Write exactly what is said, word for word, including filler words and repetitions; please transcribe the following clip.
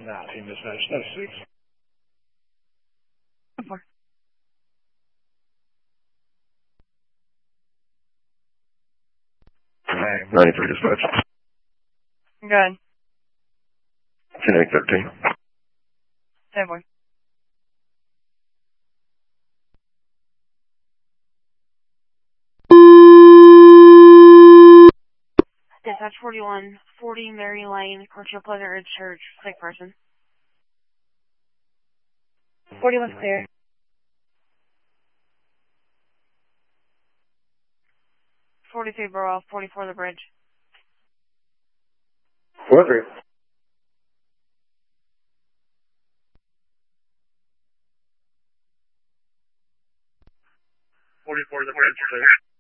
Now, team dispatch, that's six. Four. ninety-three dispatch. Good. ten eight thirteen. Ten four. Dispatch forty-one, forty Mary Lane, Churchill Pleasant Ridge Church, sick person. forty-one's clear. forty-three Borough, forty-four The Bridge. four three. forty-four The Bridge, clear.